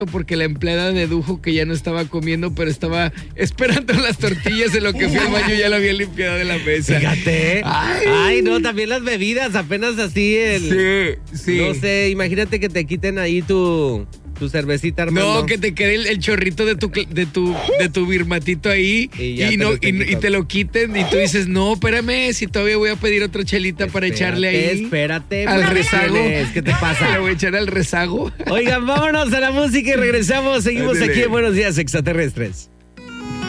porque la empleada dedujo que ya no estaba comiendo, pero estaba esperando las tortillas en lo que fui al baño, ya la había limpiado de la mesa. Fíjate. Ay, no, también las bebidas, apenas así Sí. No sé, imagínate que te quiten ahí tu cervecita, hermano. No, que te quede el chorrito de tu birmatito ahí y te lo quiten y tú dices, no, espérame, si todavía voy a pedir otra chelita para echarle ahí. Espérate. Al rezago. ¿Qué te pasa? Le voy a echar al rezago. Oigan, vámonos a la música y regresamos. Seguimos Ándale. aquí en Buenos Días Extraterrestres.